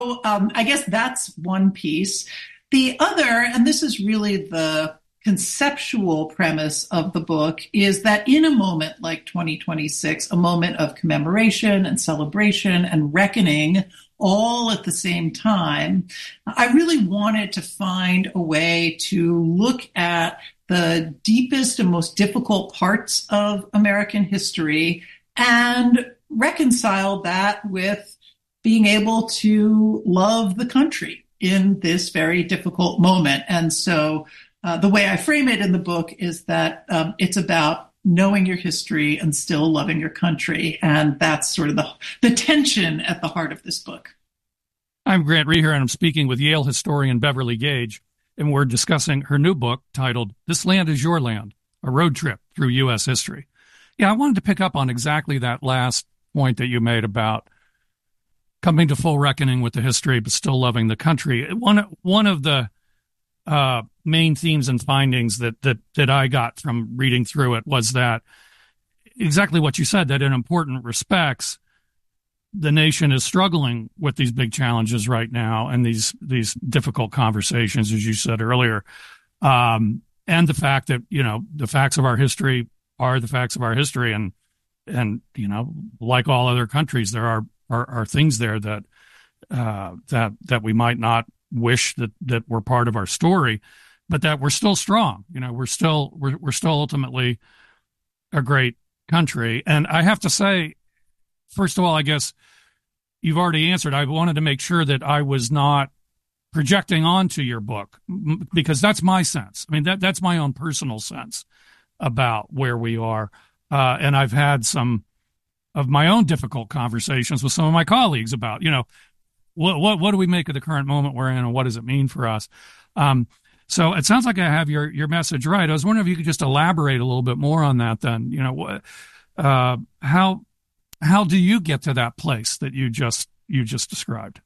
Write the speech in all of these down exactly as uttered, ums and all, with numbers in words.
um, I guess that's one piece. The other, and this is really the conceptual premise of the book, is that in a moment like twenty twenty-six, a moment of commemoration and celebration and reckoning all at the same time, I really wanted to find a way to look at the deepest and most difficult parts of American history and reconcile that with being able to love the country in this very difficult moment. And so uh, the way I frame it in the book is that um, it's about knowing your history and still loving your country. And that's sort of the, the tension at the heart of this book. I'm Grant Reher, and I'm speaking with Yale historian Beverly Gage, and we're discussing her new book titled This Land is Your Land, A Road Trip Through U S History. Yeah, I wanted to pick up on exactly that last point that you made about coming to full reckoning with the history, but still loving the country. One one of the uh, main themes and findings that that that I got from reading through it was that exactly what you said, that in important respects, the nation is struggling with these big challenges right now and these these difficult conversations, as you said earlier, um, and the fact that, you know, the facts of our history are the facts of our history, and and you know, like all other countries, there are are, are things there that uh, that that we might not wish that that were part of our story, but that we're still strong. You know, we're still we're we're still ultimately a great country. And I have to say, first of all, I guess you've already answered. I wanted to make sure that I was not projecting onto your book, because that's my sense. I mean, that that's my own personal sense about where we are. Uh, and I've had some of my own difficult conversations with some of my colleagues about, you know, what what, what do we make of the current moment we're in, and what does it mean for us? Um, so it sounds like I have your, your message right. I was wondering if you could just elaborate a little bit more on that then. You know, uh, how how do you get to that place that you just you just described?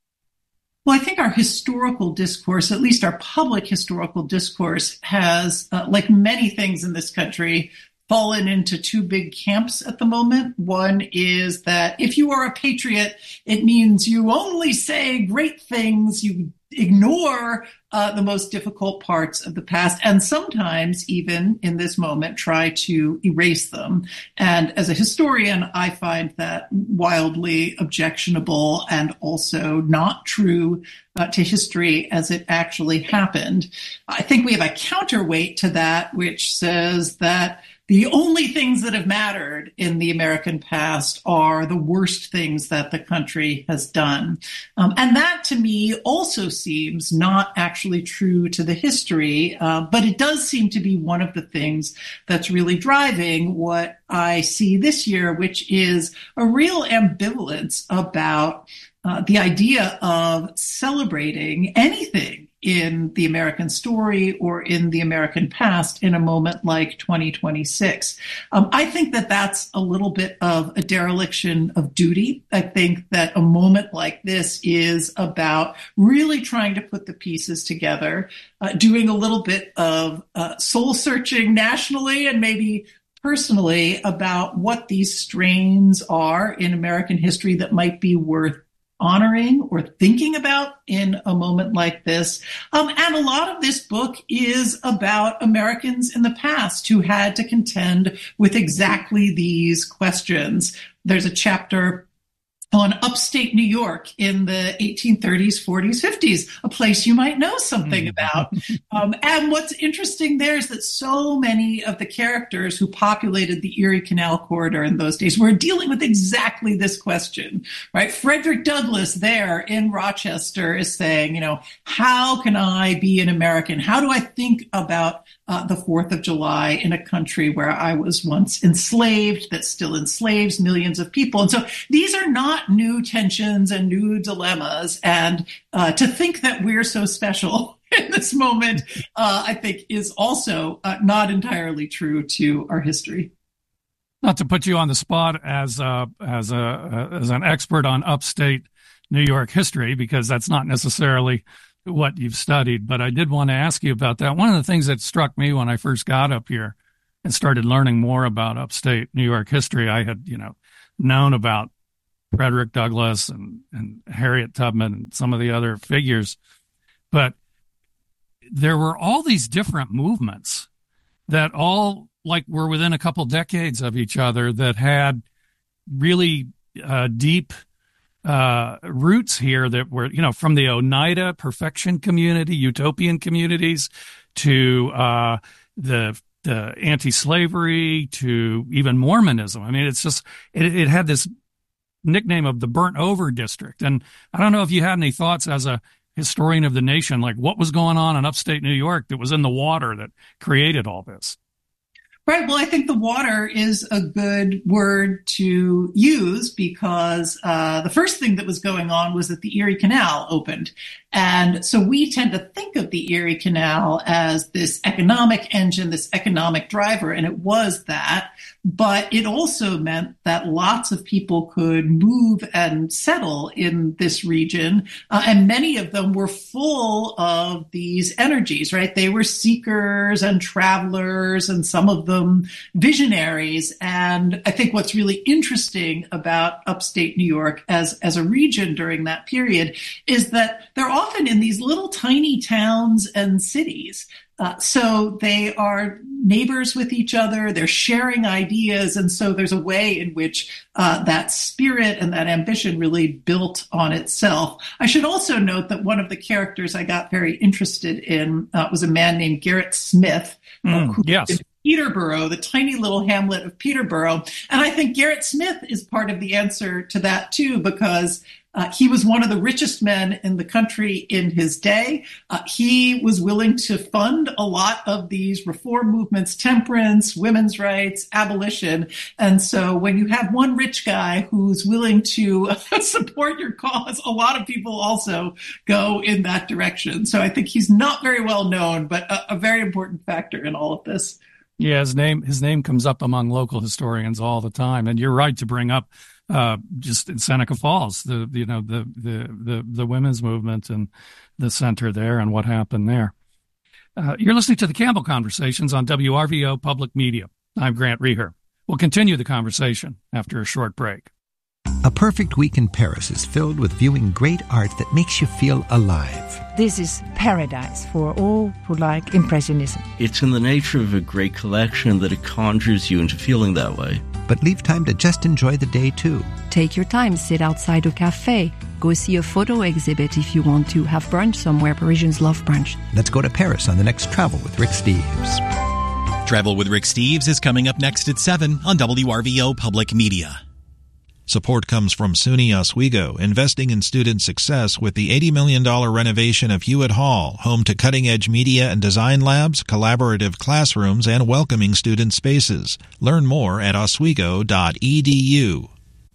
Well, I think our historical discourse, at least our public historical discourse, has, uh, like many things in this country, fallen into two big camps at the moment. One is that if you are a patriot, it means you only say great things, you ignore uh, the most difficult parts of the past, and sometimes even in this moment try to erase them. And as a historian, I find that wildly objectionable and also not true uh, to history as it actually happened. I think we have a counterweight to that, which says that the only things that have mattered in the American past are the worst things that the country has done. Um, and that, to me, also seems not actually true to the history, uh, but it does seem to be one of the things that's really driving what I see this year, which is a real ambivalence about uh, the idea of celebrating anything in the American story or in the American past in a moment like twenty twenty-six. Um, I think that that's a little bit of a dereliction of duty. I think that a moment like this is about really trying to put the pieces together, uh, doing a little bit of uh, soul searching nationally and maybe personally about what these strains are in American history that might be worth honoring or thinking about in a moment like this. Um, and a lot of this book is about Americans in the past who had to contend with exactly these questions. There's a chapter on upstate New York in the eighteen thirties, forties, fifties, a place you might know something about. Um, and what's interesting there is that so many of the characters who populated the Erie Canal corridor in those days were dealing with exactly this question, right? Frederick Douglass there in Rochester is saying, you know, how can I be an American? How do I think about uh, the fourth of July in a country where I was once enslaved, that still enslaves millions of people? And so these are not new tensions and new dilemmas. And uh, to think that we're so special in this moment, uh, I think is also uh, not entirely true to our history. Not to put you on the spot as a, as a, as an expert on upstate New York history, because that's not necessarily what you've studied, but I did want to ask you about that. One of the things that struck me when I first got up here and started learning more about upstate New York history, I had, you know, known about Frederick Douglass and, and Harriet Tubman and some of the other figures. But there were all these different movements that all like were within a couple decades of each other that had really uh, deep uh, roots here that were, you know, from the Oneida perfection community, utopian communities, to uh, the the anti-slavery, to even Mormonism. I mean, it's just, it, it had this nickname of the burnt over district. And I don't know if you had any thoughts as a historian of the nation, like what was going on in upstate New York that was in the water that created all this? Right. Well, I think the water is a good word to use because uh, the first thing that was going on was that the Erie Canal opened. And so we tend to think of the Erie Canal as this economic engine, this economic driver, and it was that. But it also meant that lots of people could move and settle in this region. Uh, and many of them were full of these energies, right? They were seekers and travelers, and some of them visionaries. And I think what's really interesting about upstate New York as, as a region during that period is that they're often in these little tiny towns and cities. Uh, so they are neighbors with each other, they're sharing ideas, and so there's a way in which uh, that spirit and that ambition really built on itself. I should also note that one of the characters I got very interested in uh, was a man named Gerrit Smith, mm, uh, who yes. in Peterborough, the tiny little hamlet of Peterborough. And I think Gerrit Smith is part of the answer to that, too, because Uh, he was one of the richest men in the country in his day. Uh, he was willing to fund a lot of these reform movements, temperance, women's rights, abolition. And so when you have one rich guy who's willing to support your cause, a lot of people also go in that direction. So I think he's not very well known, but a, a very important factor in all of this. Yeah, his name his name comes up among local historians all the time. And you're right to bring up Uh, just in Seneca Falls, the you know the the the the women's movement and the center there and what happened there. Uh, you're listening to the Campbell Conversations on W R V O Public Media. I'm Grant Reher. We'll continue the conversation after a short break. A perfect week in Paris is filled with viewing great art that makes you feel alive. This is paradise for all who like Impressionism. It's in the nature of a great collection that it conjures you into feeling that way. But leave time to just enjoy the day, too. Take your time, sit outside a cafe, go see a photo exhibit if you want to, have brunch somewhere. Parisians love brunch. Let's go to Paris on the next Travel with Rick Steves. Travel with Rick Steves is coming up next at seven on W R V O Public Media. Support comes from SUNY Oswego, investing in student success with the eighty million dollars renovation of Hewitt Hall, home to cutting-edge media and design labs, collaborative classrooms, and welcoming student spaces. Learn more at oswego dot e d u.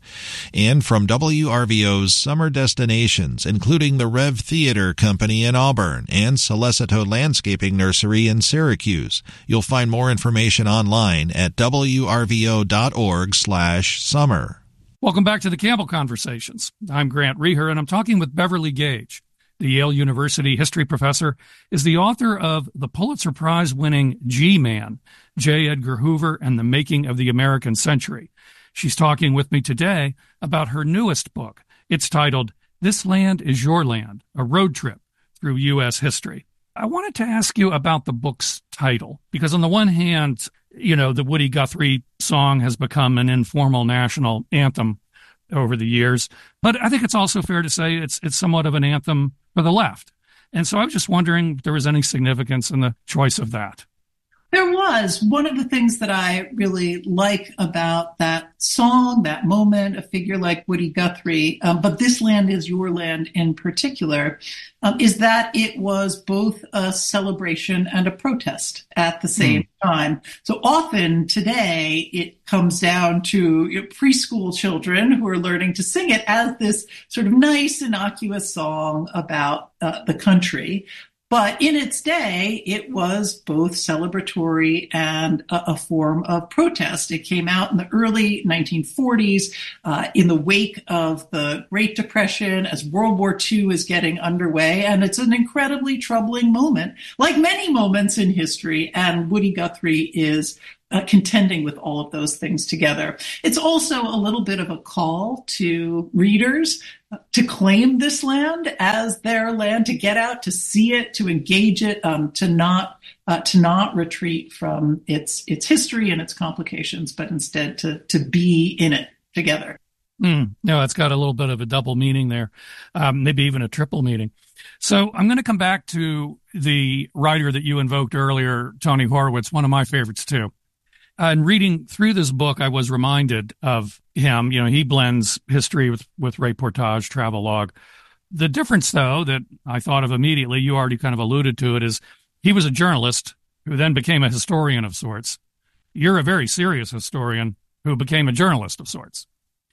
And from W R V O's summer destinations, including the Rev Theater Company in Auburn and Celesito Landscaping Nursery in Syracuse. You'll find more information online at w r v o dot org slash summer. Welcome back to the Campbell Conversations. I'm Grant Reher, and I'm talking with Beverly Gage. The Yale University history professor is the author of the Pulitzer Prize-winning G-Man, J. Edgar Hoover and the Making of the American Century. She's talking with me today about her newest book. It's titled, This Land is Your Land, A Road Trip Through U S History. I wanted to ask you about the book's title, because on the one hand, you know, the Woody Guthrie song has become an informal national anthem over the years, but I think it's also fair to say it's it's somewhat of an anthem for the left. And so I was just wondering if there was any significance in the choice of that. There was. One of the things that I really like about that song, that moment, a figure like Woody Guthrie, um, but This Land is Your Land in particular, um, is that it was both a celebration and a protest at the same mm. time. So often today it comes down to you know, preschool children who are learning to sing it as this sort of nice, innocuous song about uh, the country. But in its day, it was both celebratory and a, a form of protest. It came out in the early nineteen forties, uh, in the wake of the Great Depression, as World War Two is getting underway. And it's an incredibly troubling moment, like many moments in history. And Woody Guthrie is uh, contending with all of those things together. It's also a little bit of a call to readers to claim this land as their land, to get out, to see it, to engage it, um, to not uh, to not retreat from its its history and its complications, but instead to to be in it together. Mm, no, it's got a little bit of a double meaning there, um, maybe even a triple meaning. So I'm going to come back to the writer that you invoked earlier, Tony Horwitz, one of my favorites too. Uh, and reading through this book, I was reminded of him. You know, he blends history with, with reportage, travelogue. The difference, though, that I thought of immediately, you already kind of alluded to it, is he was a journalist who then became a historian of sorts. You're a very serious historian who became a journalist of sorts.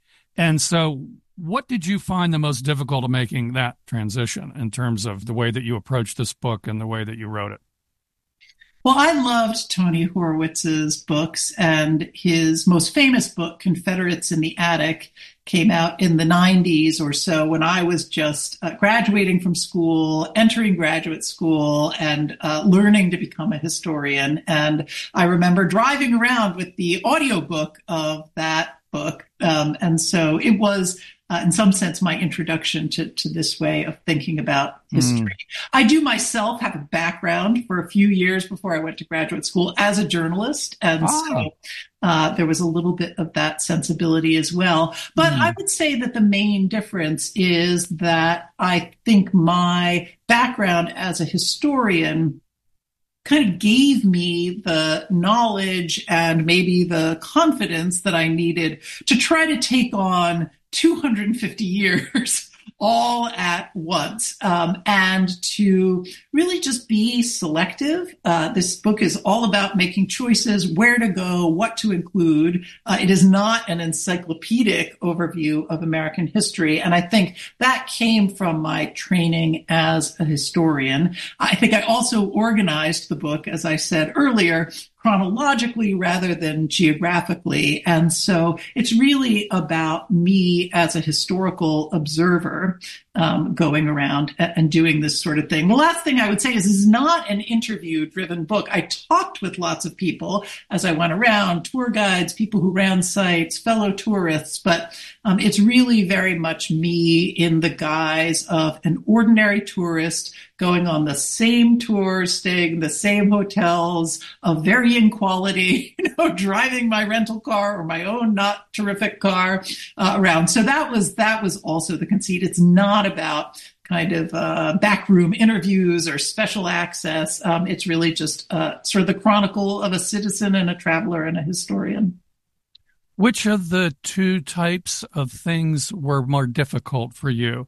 And so what did you find the most difficult of making that transition in terms of the way that you approached this book and the way that you wrote it? Well, I loved Tony Horwitz's books, and his most famous book, Confederates in the Attic, came out in the nineties or so when I was just uh, graduating from school, entering graduate school, and uh, learning to become a historian. And I remember driving around with the audiobook of that book. Um, and so it was, uh, in some sense, my introduction to, to this way of thinking about history. Mm. I do myself have a background for a few years before I went to graduate school as a journalist. And oh. so uh, there was a little bit of that sensibility as well. But mm. I would say that the main difference is that I think my background as a historian kind of gave me the knowledge and maybe the confidence that I needed to try to take on two hundred fifty years all at once, um, and to really just be selective. Uh, this book is all about making choices, where to go, what to include. Uh, it is not an encyclopedic overview of American history. And I think that came from my training as a historian. I think I also organized the book, as I said earlier, chronologically rather than geographically. And so it's really about me as a historical observer um, going around and doing this sort of thing. The last thing I would say is this is not an interview-driven book. I talked with lots of people as I went around, tour guides, people who ran sites, fellow tourists, but um, it's really very much me in the guise of an ordinary tourist going on the same tours, staying in the same hotels of varying quality, you know, driving my rental car or my own not terrific car uh, around. So that was that was also the conceit. It's not about kind of uh, backroom interviews or special access. Um, it's really just uh, sort of the chronicle of a citizen and a traveler and a historian. Which of the two types of things were more difficult for you?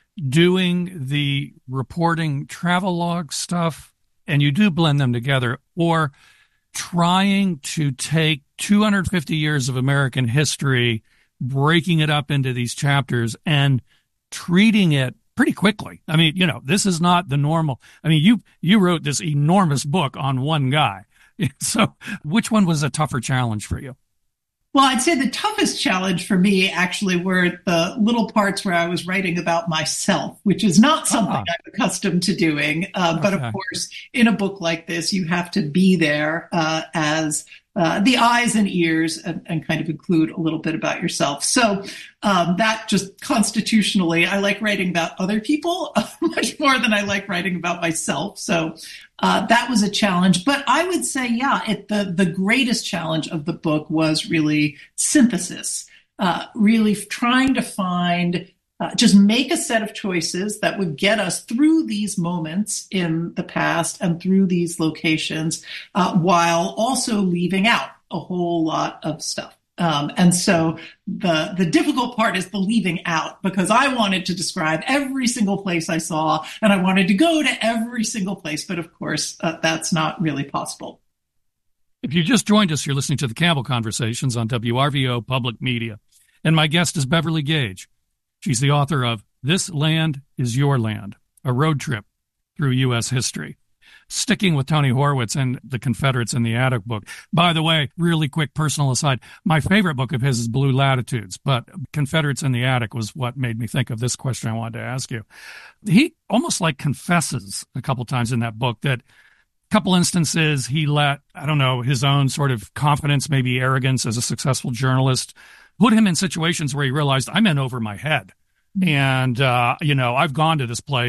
Doing the reporting travelogue stuff, and you do blend them together, or trying to take two hundred fifty years of American history, breaking it up into these chapters and treating it pretty quickly. I mean, you know, this is not the normal. I mean, you, you wrote this enormous book on one guy. So which one was a tougher challenge for you? Well, I'd say the toughest challenge for me actually were the little parts where I was writing about myself, which is not something ah. I'm accustomed to doing. Uh, okay. But of course, in a book like this, you have to be there uh, as uh, the eyes and ears and, and kind of include a little bit about yourself. So um, that just constitutionally, I like writing about other people uh, much more than I like writing about myself. So Uh, that was a challenge. But I would say, yeah, it, the, the greatest challenge of the book was really synthesis, uh, really trying to find, uh, just make a set of choices that would get us through these moments in the past and through these locations, uh, while also leaving out a whole lot of stuff. Um, and so the the difficult part is the leaving out, because I wanted to describe every single place I saw, and I wanted to go to every single place. But of course, uh, that's not really possible. If you just joined us, you're listening to the Campbell Conversations on W R V O Public Media. And my guest is Beverly Gage. She's the author of This Land is Your Land, a road trip through U S history. Sticking with Tony Horwitz and the Confederates in the Attic book. By the way, really quick personal aside, my favorite book of his is Blue Latitudes, but Confederates in the Attic was what made me think of this question I wanted to ask you. He almost like confesses a couple times in that book that couple instances, he let, I don't know, his own sort of confidence, maybe arrogance as a successful journalist, put him in situations where he realized I'm in over my head. And, uh, you know, I've gone to this place